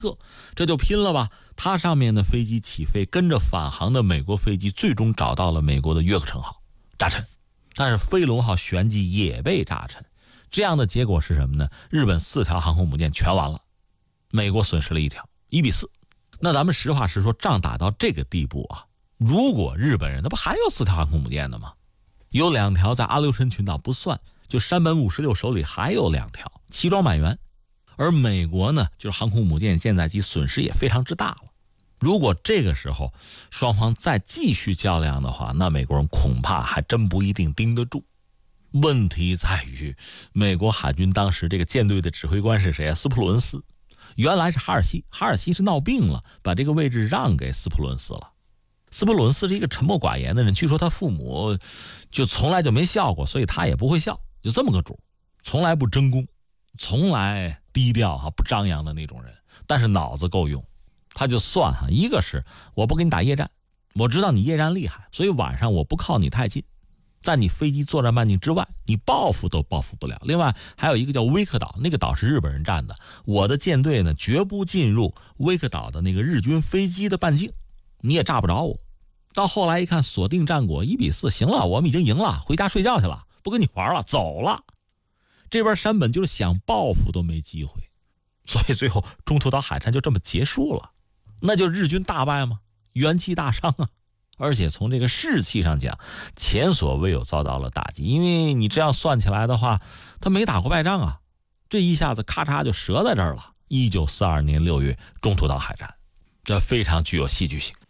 这就拼了吧。它上面的飞机起飞，跟着返航的美国飞机最终找到了美国的约克城号，炸沉。但是飞龙号舷机也被炸沉，这样的结果是什么呢？日本4条航空母舰全完了，美国损失了1条，1-4。那咱们实话实说，仗打到这个地步啊，如果日本人那不还有4条航空母舰的吗？有2条在阿留申群岛不算，就山本56手里还有2条，齐装满员。而美国呢，就是航空母舰舰载机损失也非常之大了。如果这个时候双方再继续较量的话，那美国人恐怕还真不一定盯得住。问题在于美国海军当时这个舰队的指挥官是谁啊？斯普鲁恩斯。原来是哈尔西，哈尔西是闹病了，把这个位置让给斯普鲁恩斯了。斯普鲁恩斯是一个沉默寡言的人，据说他父母就从来就没笑过，所以他也不会笑，就这么个主，从来不争功，从来低调不张扬的那种人，但是脑子够用。他就算一个是我不跟你打夜战，我知道你夜战厉害，所以晚上我不靠你太近，在你飞机作战半径之外，你报复都报复不了。另外还有一个叫威克岛，那个岛是日本人占的，我的舰队呢绝不进入威克岛的那个日军飞机的半径，你也炸不着我。到后来一看锁定战果1-4，行了，我们已经赢了，回家睡觉去了，不跟你玩了，走了。这边山本就是想报复都没机会，所以最后中途岛海战就这么结束了。那就日军大败吗？元气大伤啊！而且从这个士气上讲，前所未有遭到了打击。因为你这样算起来的话，他没打过败仗啊，这一下子咔嚓就折在这儿了。1942年6月中途岛海战，这非常具有戏剧性。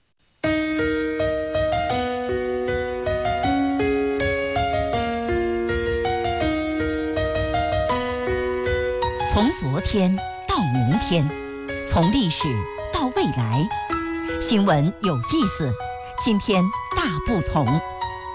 从昨天到明天，从历史到未来，新闻有意思，今天大不同。